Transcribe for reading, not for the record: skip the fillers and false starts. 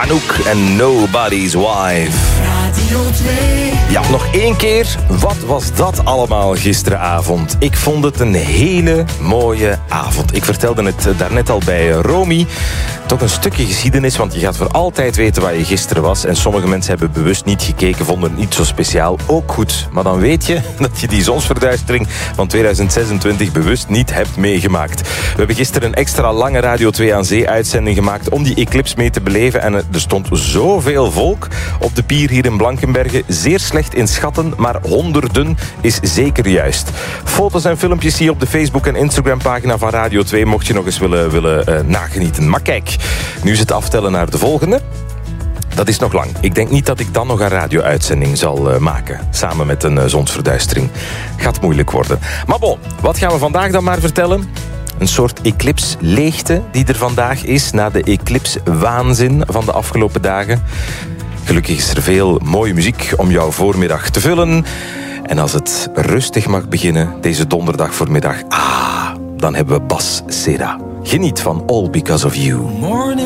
Anouk en Nobody's Wife. Radio 2. Ja, nog één keer. Wat was dat allemaal gisteravond? Ik vond het een hele mooie avond. Ik vertelde het daarnet al bij Romy. Toch een stukje geschiedenis, want je gaat voor altijd weten waar je gisteren was. En sommige mensen hebben bewust niet gekeken, vonden het niet zo speciaal. Ook goed, maar dan weet je dat je die zonsverduistering van 2026 bewust niet hebt meegemaakt. We hebben gisteren een extra lange Radio 2 aan Zee-uitzending gemaakt om die eclipse mee te beleven. En er stond zoveel volk op de pier hier in Blankenberge. Zeer slecht in schatten, maar honderden is zeker juist. Foto's en filmpjes zie je op de Facebook- en Instagram-pagina van Radio 2, mocht je nog eens willen nagenieten. Maar kijk, nu is het aftellen naar de volgende. Dat is nog lang. Ik denk niet dat ik dan nog een radio-uitzending zal maken. Samen met een zonsverduistering. Gaat moeilijk worden. Maar bon, wat gaan we vandaag dan maar vertellen? Een soort eclipse-leegte die er vandaag is na de eclipse-waanzin van de afgelopen dagen. Gelukkig is er veel mooie muziek om jouw voormiddag te vullen. En als het rustig mag beginnen, deze donderdag voormiddag, dan hebben we Bas Serra. Geniet van All Because of You.